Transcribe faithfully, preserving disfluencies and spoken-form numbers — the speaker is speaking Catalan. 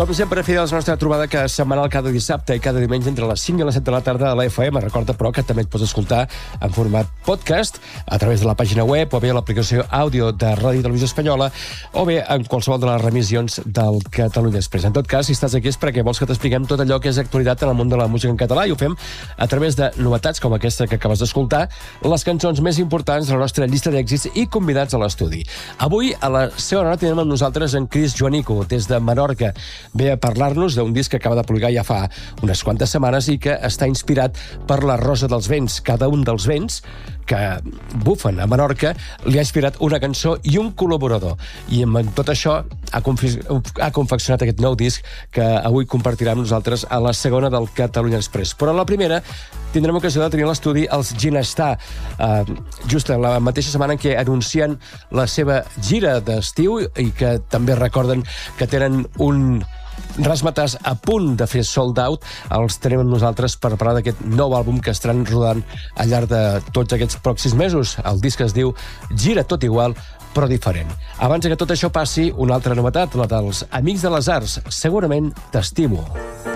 Com sempre, fidels a la nostra trobada cada setmanal, cada dissabte i cada diumenge entre les cinc i les set de la tarda a la F M. Recorda, però, que també et pots escoltar en format podcast a través de la pàgina web o bé a l'aplicació àudio de Ràdio i Televisió Espanyola o bé en qualsevol de les remissions del Catalunya Express. En tot cas, si estàs aquí és perquè vols que t'expliquem tot allò que és actualitat en el món de la música en català i ho fem a través de novetats com aquesta que acabes d'escoltar, les cançons més importants de la nostra llista d'èxits i convidats a l'estudi. Avui, a la segona hora, tenim amb nosaltres en Chris Joanico, des de Menorca. Ve a parlar-nos d'un disc que acaba de publicar ja fa unes quantes setmanes i que està inspirat per la Rosa dels Vents. Cada un dels vents que bufen a Menorca li ha inspirat una cançó i un col·laborador. I amb tot això ha, ha confeccionat aquest nou disc que avui compartirà amb nosaltres a la segona del Catalunya Express. Però a la primera tindrem ocasió de tenir a l'estudi els Ginestar, eh, just en la mateixa setmana en què anuncien la seva gira d'estiu i que també recorden que tenen un Razzmatazz a punt de fer sold out. Els tenim amb nosaltres per parlar d'aquest nou àlbum que estaran rodant al llarg de tots aquests pròxims mesos. El disc es diu Gira tot igual, però diferent. Abans que tot això passi, una altra novetat, la dels Amics de les Arts, Segurament t'estimo.